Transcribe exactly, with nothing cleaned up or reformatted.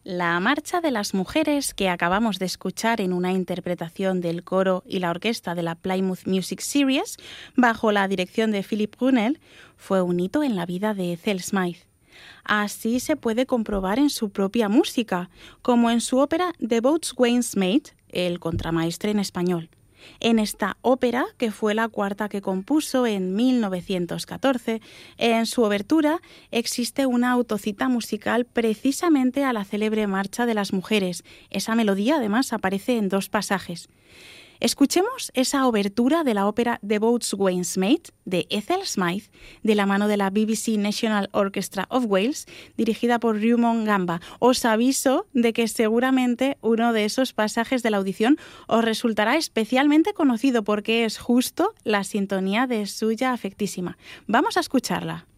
La Marcha de las Mujeres que acabamos de escuchar en una interpretación del coro y la orquesta de la Plymouth Music Series, bajo la dirección de Philip Brunel, fue un hito en la vida de Ethel Smyth. Así se puede comprobar en su propia música, como en su ópera The Boatswain's Mate, el contramaestre en español. En esta ópera, que fue la cuarta que compuso en mil novecientos catorce, en su obertura existe una autocita musical precisamente a la célebre Marcha de las Mujeres. Esa melodía, además, aparece en dos pasajes. Escuchemos esa obertura de la ópera The Boatswain's Mate de Ethel Smyth, de la mano de la B B C National Orchestra of Wales, dirigida por Rumon Gamba. Os aviso de que seguramente uno de esos pasajes de la audición os resultará especialmente conocido porque es justo la sintonía de Suya Afectísima. Vamos a escucharla.